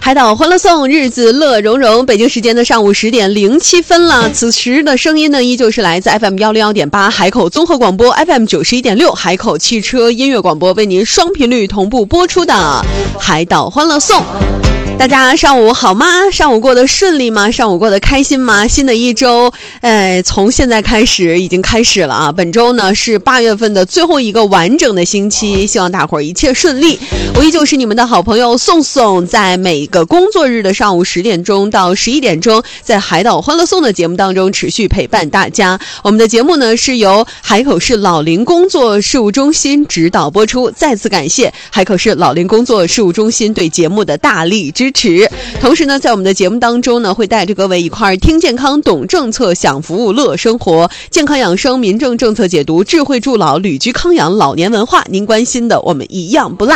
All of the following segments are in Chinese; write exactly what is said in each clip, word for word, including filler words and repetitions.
海岛欢乐颂，日子乐融融。北京时间的上午十点零七分了。此时的声音呢，依旧是来自 F M 一零一点八海口综合广播 F M 九十一点六海口汽车音乐广播为您双频率同步播出的海岛欢乐颂。大家上午好吗？上午过得顺利吗？上午过得开心吗？新的一周，哎，从现在开始已经开始了啊！本周呢是八月份的最后一个完整的星期，希望大伙儿一切顺利。我依旧是你们的好朋友宋宋，在每个工作日的上午十点钟到十一点钟，在海岛欢乐颂的节目当中持续陪伴大家。我们的节目呢是由海口市老龄工作事务中心指导播出，再次感谢海口市老龄工作事务中心对节目的大力支持。同时呢，在我们的节目当中呢，会带着各位一块儿听健康、懂政策、享服务、乐生活，健康养生、民政政策解读、智慧助老、旅居康养、老年文化，您关心的我们一样不落。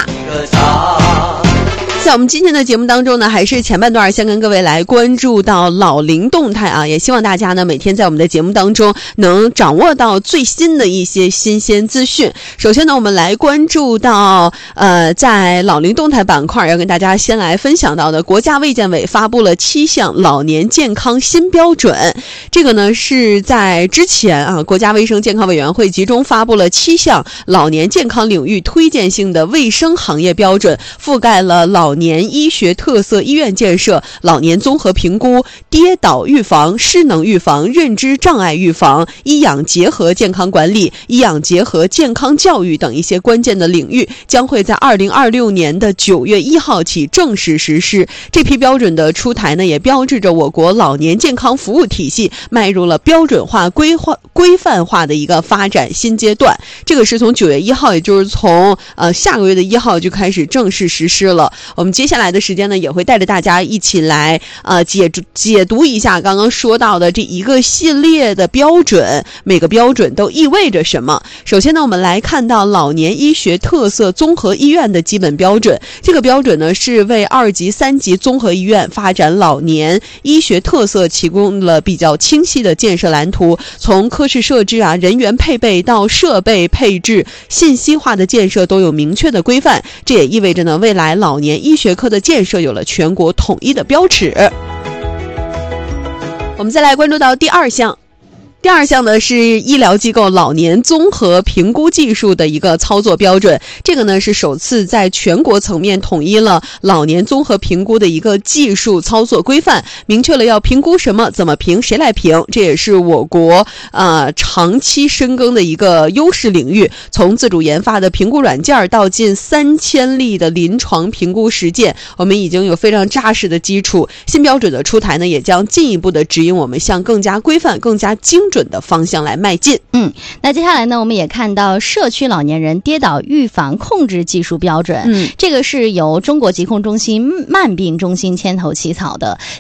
在我们今天的节目当中呢，还是前半段先跟各位来关注到老龄动态啊，也希望大家呢每天在我们的节目当中能掌握到最新的一些新鲜资讯。首先呢，我们来关注到呃，在老龄动态板块要跟大家先来分享到的，国家卫健委发布了七项老年健康新标准。这个呢是在之前啊，国家卫生健康委员会集中发布了七项老年健康领域推荐性的卫生行业标准，覆盖了老年医学特色医院建设、老年综合评估、跌倒预防、失能预防、认知障碍预防、医养结合健康管理、医养结合健康教育等一些关键的领域，将会在二零二六年的九月一号起正式实施。这批标准的出台呢，也标志着我国老年健康服务体系迈入了标准化、规划、规范化的一个发展新阶段。这个是从九月一号，也就是从呃下个月的一号就开始正式实施了。我们接下来的时间呢，也会带着大家一起来呃解解读一下刚刚说到的这一个系列的标准，每个标准都意味着什么。首先呢，我们来看到老年医学特色综合医院的基本标准。这个标准呢，是为二级、三级综合医院发展老年医学特色提供了比较清晰的建设蓝图，从科室设置啊、人员配备到设备配置、信息化的建设都有明确的规范。这也意味着呢，未来老年医学科的建设有了全国统一的标尺。我们再来关注到第二项。第二项呢是医疗机构老年综合评估技术的一个操作标准，这个呢是首次在全国层面统一了老年综合评估的一个技术操作规范，明确了要评估什么、怎么评、谁来评，这也是我国呃长期深耕的一个优势领域。从自主研发的评估软件到近三千例的临床评估实践，我们已经有非常扎实的基础。新标准的出台呢，也将进一步的指引我们向更加规范、更加精准的方向来迈进。 嗯，那接下来呢，我们也看到社区老年人跌倒预防控制技术标准。嗯，这个是由中国疾控中心慢病中心牵头起草的，